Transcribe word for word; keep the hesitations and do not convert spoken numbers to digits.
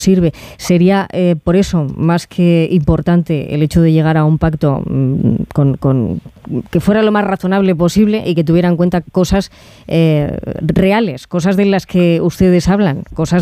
sirve. Sería eh, por eso más que importante el hecho de llegar a un pacto mmm, con, con que fuera lo más razonable posible y que tuviera en cuenta cosas eh, reales, cosas de las que ustedes hablan, cosas